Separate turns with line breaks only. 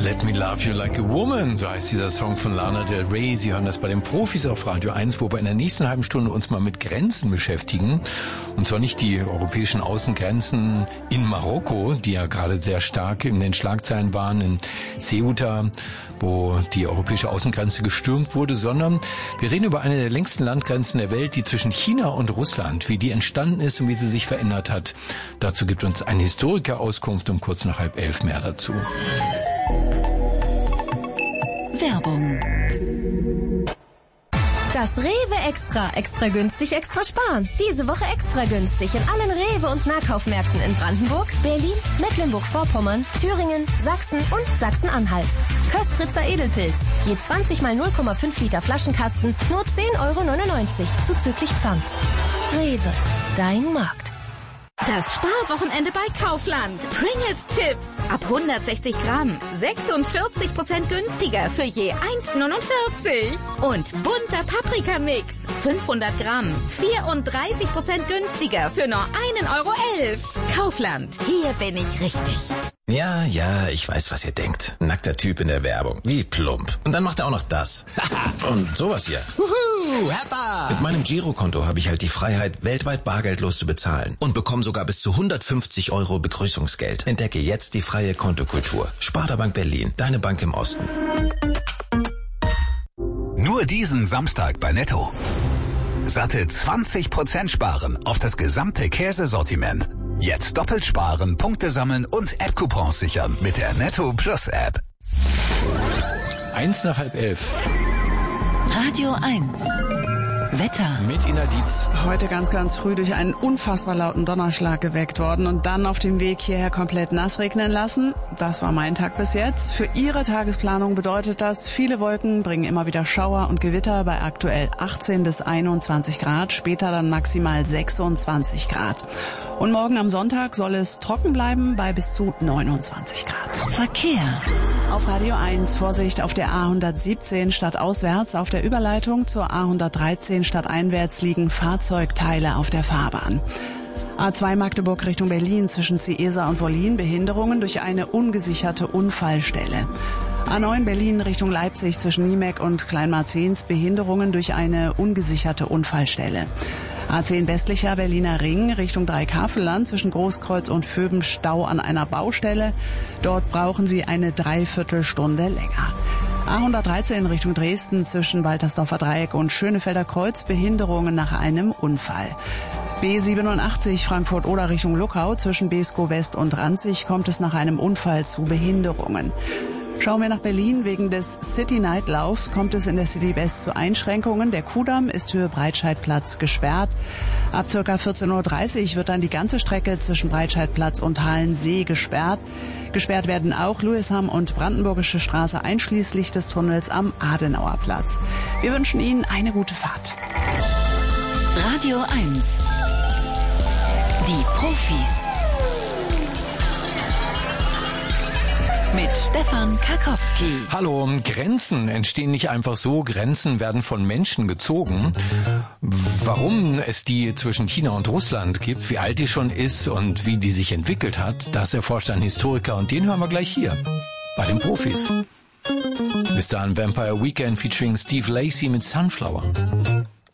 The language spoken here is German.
Let Me Love You Like a Woman, so heißt dieser Song von Lana Del Rey. Sie hören das bei den Profis auf Radio 1, wo wir in der nächsten halben Stunde uns mal mit Grenzen beschäftigen. Und zwar nicht die europäischen Außengrenzen in Marokko, die ja gerade sehr stark in den Schlagzeilen waren, in Ceuta, wo die europäische Außengrenze gestürmt wurde, sondern wir reden über eine der längsten Landgrenzen der Welt, die zwischen China und Russland, wie die entstanden ist und wie sie sich verändert hat. Dazu gibt uns ein Historiker Auskunft um kurz nach 10:30 mehr dazu.
Werbung. Das Rewe Extra. Extra günstig, extra sparen. Diese Woche extra günstig in allen Rewe- und Nahkaufmärkten in Brandenburg, Berlin, Mecklenburg-Vorpommern, Thüringen, Sachsen und Sachsen-Anhalt. Köstritzer Edelpilz. Je 20 mal 0,5 Liter Flaschenkasten, nur 10,99 € zuzüglich Pfand. Rewe. Dein Markt.
Das Sparwochenende bei Kaufland. Pringles Chips. Ab 160 Gramm. 46% günstiger für je 1,49 €. Und bunter Paprikamix. 500 Gramm. 34% günstiger für nur 1,11 €. Kaufland. Hier bin ich richtig.
Ja, ich weiß, was ihr denkt. Nackter Typ in der Werbung. Wie plump. Und dann macht er auch noch das. Und sowas hier. Wuhu, Heppa! Mit meinem Girokonto habe ich halt die Freiheit, weltweit bargeldlos zu bezahlen. Und bekomme sogar bis zu 150 € Begrüßungsgeld. Entdecke jetzt die freie Kontokultur. Sparda Bank Berlin, deine Bank im Osten.
Nur diesen Samstag bei Netto. Satte 20% sparen auf das gesamte Käsesortiment. Jetzt doppelt sparen, Punkte sammeln und App-Coupons sichern mit der Netto Plus App.
1 nach 10:30.
Radio 1. Wetter.
Mit Ina Dietz.
Heute ganz früh durch einen unfassbar lauten Donnerschlag geweckt worden und dann auf dem Weg hierher komplett nass regnen lassen. Das war mein Tag bis jetzt. Für Ihre Tagesplanung bedeutet das, viele Wolken bringen immer wieder Schauer und Gewitter bei aktuell 18 bis 21 Grad, später dann maximal 26 Grad. Und morgen am Sonntag soll es trocken bleiben bei bis zu 29 Grad.
Verkehr.
Auf Radio 1 Vorsicht auf der A117 stadtauswärts. Auf der Überleitung zur A113 stadteinwärts liegen Fahrzeugteile auf der Fahrbahn. A2 Magdeburg Richtung Berlin zwischen Ciesa und Wollin Behinderungen durch eine ungesicherte Unfallstelle. A9 Berlin Richtung Leipzig zwischen Niemek und Kleinmarzens Behinderungen durch eine ungesicherte Unfallstelle. A10 westlicher Berliner Ring Richtung Dreikafelland zwischen Großkreuz und Vöben Stau an einer Baustelle. Dort brauchen Sie eine Dreiviertelstunde länger. A113 Richtung Dresden zwischen Waltersdorfer Dreieck und Schönefelder Kreuz Behinderungen nach einem Unfall. B87 Frankfurt-Oder Richtung Luckau zwischen Beeskow West und Ranzig kommt es nach einem Unfall zu Behinderungen. Schauen wir nach Berlin. Wegen des City-Night-Laufs kommt es in der City West zu Einschränkungen. Der Kudamm ist Höhe Breitscheidplatz gesperrt. Ab ca. 14:30 Uhr wird dann die ganze Strecke zwischen Breitscheidplatz und Halensee gesperrt. Gesperrt werden auch Louisham und Brandenburgische Straße einschließlich des Tunnels am Adenauerplatz. Wir wünschen Ihnen eine gute Fahrt.
Radio 1. Die Profis. Mit Stefan Karkowski.
Hallo, Grenzen entstehen nicht einfach so, Grenzen werden von Menschen gezogen. Warum es die zwischen China und Russland gibt, wie alt die schon ist und wie die sich entwickelt hat, das erforscht ein Historiker und den hören wir gleich hier, bei den Profis. Bis dahin Vampire Weekend featuring Steve Lacy mit Sunflower.